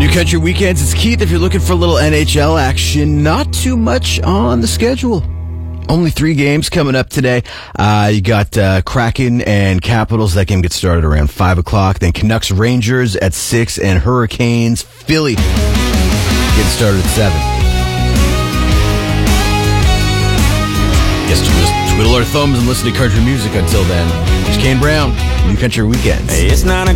New Country Weekends, it's Keith. If you're looking for a little NHL action, not too much on the schedule. Only 3 games coming up today. You got Kraken and Capitals. That game gets started around 5 o'clock. Then Canucks Rangers at 6 and Hurricanes Philly getting started at 7. Yes, just twiddle our thumbs and listen to country music until then. It's Kane Brown, New Country Weekends. It's 9 o'clock.